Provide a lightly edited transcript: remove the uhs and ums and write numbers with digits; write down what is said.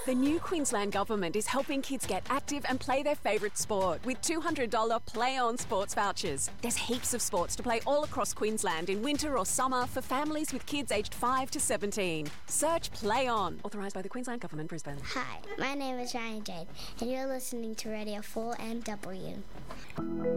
The new Queensland Government is helping kids get active and play their favourite sport with $200 Play On sports vouchers. There's heaps of sports to play all across Queensland in winter or summer for families with kids aged 5 to 17. Search Play On. Authorised by the Queensland Government, Brisbane. Hi, my name is Ryan Jade, and you're listening to Radio 4MW.